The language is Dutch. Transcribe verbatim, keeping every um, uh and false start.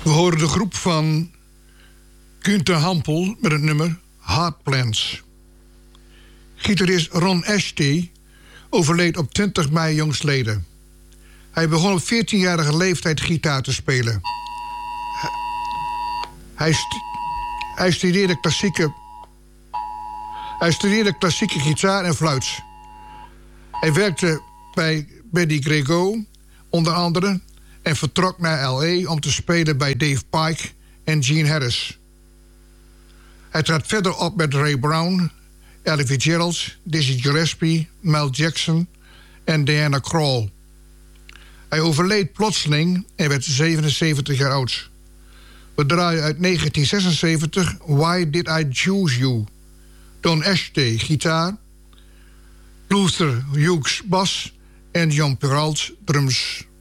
We horen de groep van Günther Hampel met het nummer Heart Plans. Gitarist Ron Ashley overleed op twintig mei jongstleden. Hij begon op veertienjarige leeftijd gitaar te spelen. Hij, st- hij, studeerde klassieke, hij studeerde klassieke gitaar en fluit. Hij werkte bij Benny Grego, onder andere, en vertrok naar L A om te spelen bij Dave Pike en Gene Harris. Hij trad verder op met Ray Brown, Ella Fitzgerald, Dizzy Gillespie, Mel Jackson en Diana Krall. Hij overleed plotseling en werd zevenenzeventig jaar oud. We draaien uit negentien zesenzeventig Why Did I Choose You? Don Ashley, gitaar, Luther Hughes, bas en John Peralt, drums.